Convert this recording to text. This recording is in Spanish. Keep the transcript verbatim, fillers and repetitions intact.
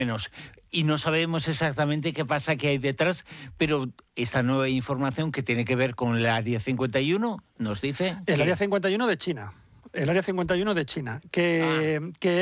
menos. Y no sabemos exactamente qué pasa, qué hay detrás, pero esta nueva información que tiene que ver con el Área cincuenta y uno nos dice... El que... Área cincuenta y uno de China. El Área cincuenta y uno de China, que, ah. que